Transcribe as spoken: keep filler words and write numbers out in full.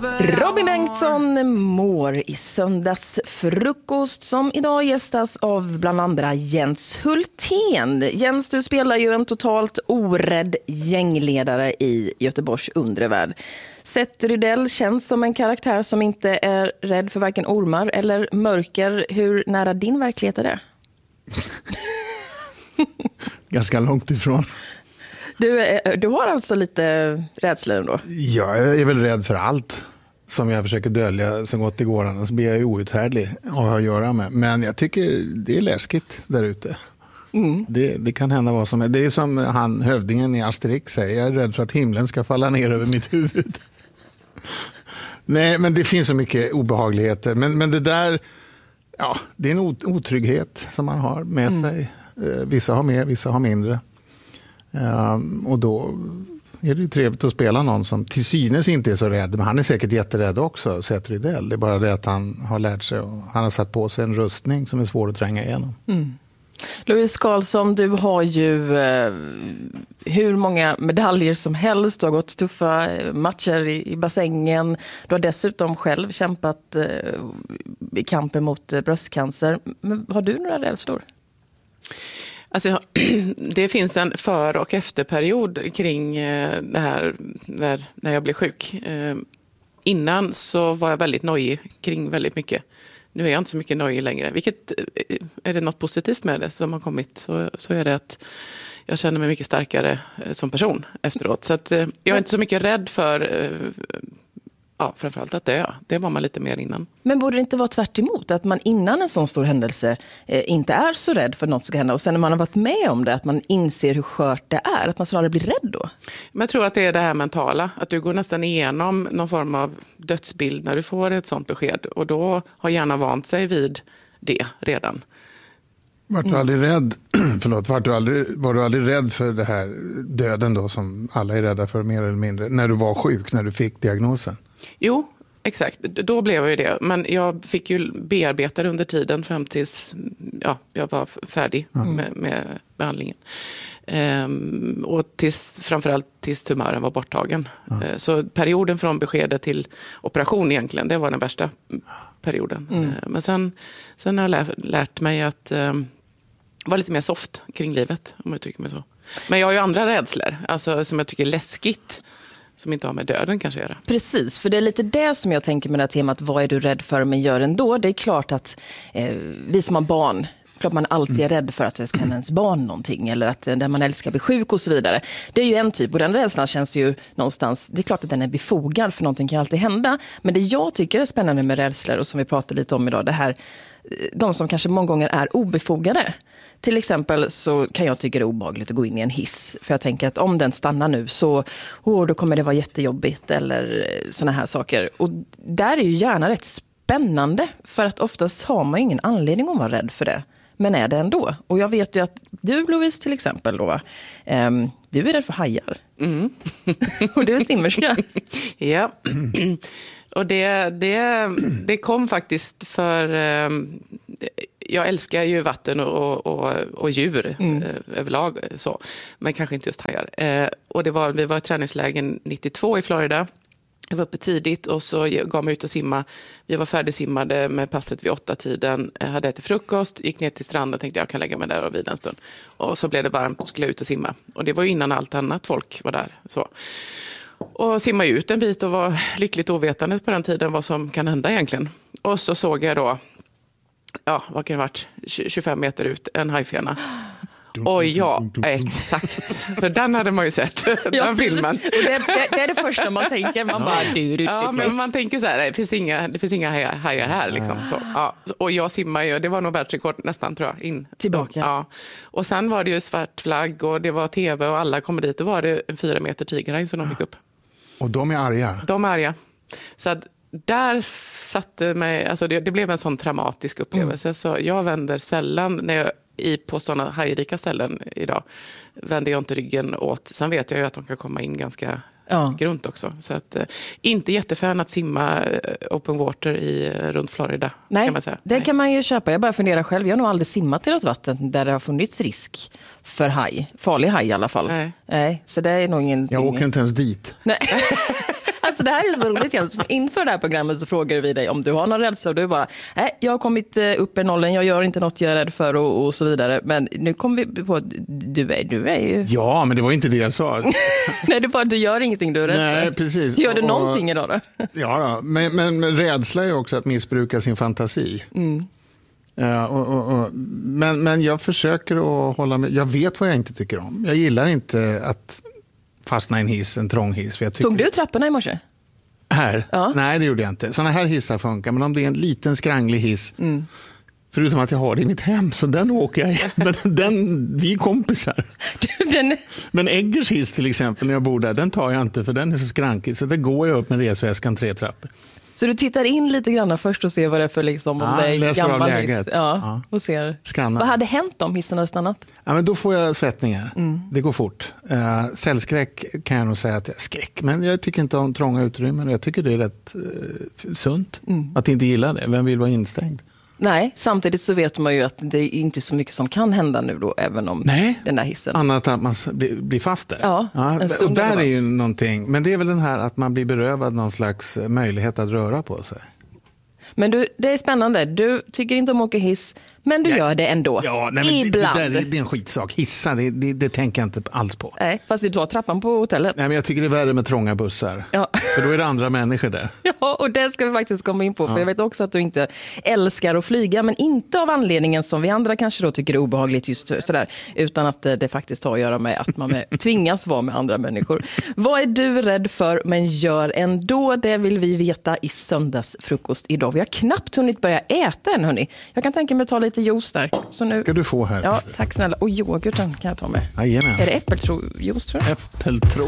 Robin Bengtsson mår i söndagsfrukost som idag gästas av bland andra Jens Hultén. Jens, du spelar ju en totalt orädd gängledare i Göteborgs undre värld. Seth Rydell känns som en karaktär som inte är rädd för varken ormar eller mörker. Hur nära din verklighet är det? Ganska långt ifrån. Du, är, du har alltså lite rädsla ändå? Jag är väl rädd för allt som jag försöker dölja så gott det går, annars blir jag ju outhärdlig att ha att göra med. Men jag tycker det är läskigt där ute. Mm. Det, det kan hända vad som är. Det är som han, hövdingen i Asterix säger, jag är rädd för att himlen ska falla ner över mitt huvud. Nej, men det finns så mycket obehagligheter. Men, men det där, ja, det är en otrygghet som man har med mm. sig. Vissa har mer, vissa har mindre. Um, och då är det ju trevligt att spela någon som till synes inte är så rädd, men han är säkert jätterädd också, Seth Rydell. Det är bara det att han har lärt sig och han har satt på sig en rustning som är svår att tränga igenom. Mm. Louise Karlsson, du har ju eh, hur många medaljer som helst. Du har gått tuffa matcher i, i bassängen. Du har dessutom själv kämpat eh, i kampen mot eh, bröstcancer. Men har du några rädslor? Alltså, det finns en för- och efterperiod kring det här när, när jag blev sjuk. Innan så var jag väldigt nojig kring väldigt mycket. Nu är jag inte så mycket nojig längre. Vilket är det något positivt med det som har kommit, så, så är det att jag känner mig mycket starkare som person efteråt. Så att jag är inte så mycket rädd för... Ja, framförallt att dö. Det var man lite mer innan. Men borde det inte vara tvärt emot? Att man innan en sån stor händelse eh, inte är så rädd för att något ska hända. Och sen när man har varit med om det, att man inser hur skört det är. Att man snarare blir rädd då? Men jag tror att det är det här mentala. Att du går nästan igenom någon form av dödsbild när du får ett sånt besked. Och då har hjärnan vant sig vid det redan. Var du aldrig rädd, förlåt, var du aldrig, var du aldrig rädd för det här döden då som alla är rädda för mer eller mindre, när du var sjuk, när du fick diagnosen? Jo, exakt. Då blev jag ju det. Men jag fick ju bearbeta det under tiden fram tills ja, jag var färdig mm. med, med behandlingen. Ehm, och tills, framförallt tills tumören var borttagen. Mm. Ehm, så perioden från beskedet till operation egentligen, det var den värsta perioden. Mm. Ehm, men sen, sen har jag lärt, lärt mig att um, vara lite mer soft kring livet, om jag tycker mig så. Men jag har ju andra rädslor, alltså, som jag tycker är läskigt. Som inte har med döden kanske göra. Precis, för det är lite det som jag tänker med det här temat. Vad är du rädd för men gör ändå? Det är klart att eh, vi som har barn, klart man alltid är rädd för att det ska hända ens barn någonting. Eller att den man älskar blir sjuk och så vidare. Det är ju en typ och den rädslan känns ju någonstans, det är klart att den är befogad för någonting kan alltid hända. Men det jag tycker är spännande med rädslor och som vi pratar lite om idag, det här, de som kanske många gånger är obefogade. Till exempel så kan jag tycka det är obehagligt att gå in i en hiss. För jag tänker att om den stannar nu så oh, då kommer det vara jättejobbigt eller såna här saker. Och där är ju gärna rätt spännande. För att oftast har man ju ingen anledning att vara rädd för det. Men är det ändå. Och jag vet ju att du, Louise, till exempel då, um, du är rädd för hajar. Mm. Och du är simmerska. Ja. Och det, det, det kom faktiskt för... Um, jag älskar ju vatten och, och, och djur mm. eh, överlag, så. Men kanske inte just hajar. Eh, och det var, vi var i träningslägen nittiotvå i Florida. Jag var uppe tidigt och så gav mig ut och simma. Vi var färdigsimmade med passet vid åtta tiden. Jag hade ätit frukost, gick ner till stranden och tänkte jag kan lägga mig där och vila en stund. Och så blev det varmt och skulle ut och simma. Och det var innan allt annat folk var där. Så. Och simma ut en bit och var lyckligt ovetande på den tiden vad som kan hända egentligen. Och så såg jag då, ja, vad kan det ha varit, tjugofem meter ut, en hajfena. Och ja, exakt. För den hade man ju sett, den ja, filmen. Det, det, det är det första man tänker. Man bara, du, du, ja, men man tänker så här, det finns inga, det finns inga hajar, hajar här. Liksom. Så, ja. Och jag simmar ju, det var nog världsrekord nästan tror jag. In. Tillbaka. Ja. Och sen var det ju svart flagg och det var tv och alla kom dit. Då var det en fyra meter tigerhaj som de fick upp. Och de är arga? De är arga. Så att där satte mig, alltså det, det blev en sån traumatisk upplevelse. Mm. Så jag vänder sällan när jag i på sådana hajrika ställen idag vänder jag inte ryggen åt. Sen vet jag ju att de kan komma in ganska ja. grunt också. Så att, eh, inte jättefän att simma eh, open water i, eh, runt Florida. Nej, kan man säga. det Nej. kan man ju köpa. Jag bara funderar själv. Jag har nog aldrig simmat i något vatten där det har funnits risk för haj. Farlig haj i alla fall. Nej. Nej, så det är nog ingenting. Jag åker inte ens dit. Nej. Alltså Alltså det här är så roligt. Jens. Inför det här programmet så frågar vi dig om du har någon rädsla och du bara, nej, jag har kommit upp i nollen, jag gör inte något jag är rädd för och, och så vidare. Men nu kom vi på att du är, du är ju... Ja, men det var inte det jag sa. Nej, det är bara att du gör ingenting du är rädd Nej, för. precis. Gör du och, någonting idag då? Ja, då. Men, men, men rädsla är också att missbruka sin fantasi. Mm. Ja, och, och, och, men, men jag försöker att hålla med. Jag vet vad jag inte tycker om. Jag gillar inte att fastna i en hiss, en trång hiss. För jag tycker... Tog du trapporna i morse? Här? Ja. Nej, det gjorde jag inte. Såna här hissar funkar, men om det är en liten skranglig hiss, mm. förutom att jag har det i mitt hem, så den åker jag i. Men den, vi är kompisar. den... Men Eggers hiss till exempel, när jag bor där, den tar jag inte för den är så skrankig. Så det går jag upp med resväskan tre trappor. Så du tittar in lite grann först och ser vad det är för liksom, om ja, det är läser gammal av läget. hiss. Ja, ja. Och ser. Skanna. Vad hade hänt om hissen hade stannat? Ja, men då får jag svettningar. Mm. Det går fort. Uh, cellskräck kan jag nog säga att jag skräck. Men jag tycker inte om trånga utrymmen. Jag tycker det är rätt uh, sunt mm. att inte gilla det. Vem vill vara instängd? Nej, samtidigt så vet man ju att det är inte så mycket som kan hända nu då, även om Nej, den där hissen. Annat än att man blir, blir fast där. Ja, ja, och där är ju någonting. Men det är väl den här att man blir berövad någon slags möjlighet att röra på sig. Men du, det är spännande. Du tycker inte om att åka hiss, men du ja. gör det ändå. Ja, nej, men ibland. Det, det, där, det är en skitsak. Hissar, det, det, det tänker jag inte alls på. Nej, fast du tar trappan på hotellet. Nej, men jag tycker det är värre med trånga bussar. Ja. För då är det andra människor där. Ja, och det ska vi faktiskt komma in på. För ja. jag vet också att du inte älskar att flyga, men inte av anledningen som vi andra kanske då tycker är obehagligt just sådär. Utan att det, det faktiskt har att göra med att man med, tvingas vara med andra människor. Vad är du rädd för men gör ändå? Det vill vi veta i söndagsfrukost idag. Vi har knappt hunnit börja äta än, hörni. Jag kan tänka mig att ta lite juice där. Så nu... Ska du få här. Ja, tack snälla. Och yoghurten kan jag ta med. Jajamän. Är det äppeljuice, tror jag? Äppeltro.